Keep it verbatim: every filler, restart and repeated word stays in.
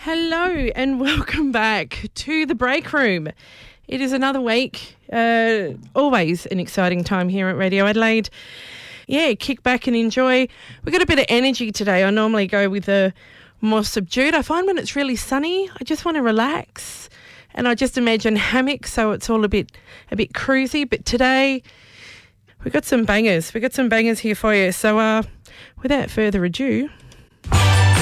Hello and welcome back to the break room. It is another week, uh, always an exciting time here at Radio Adelaide. Yeah, kick back and enjoy. We've got a bit of energy today. I normally go with a more subdued. I find when it's really sunny, I just want to relax and I just imagine hammocks, so it's all a bit a bit cruisy. But today we've got some bangers. We've got some bangers here for you. So uh, without further ado,